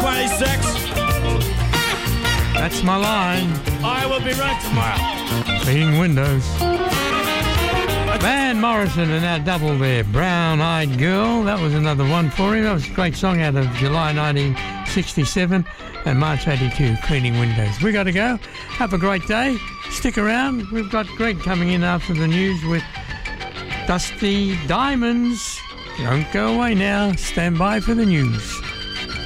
26. That's my line. I will be right tomorrow. Cleaning windows. Van Morrison and that double there, Brown Eyed Girl. That was another one for him. That was a great song out of July 1967 and March 82, Cleaning Windows. We got to go. Have a great day. Stick around. We've got Greg coming in after the news with Dusty Diamonds. Don't go away now. Stand by for the news.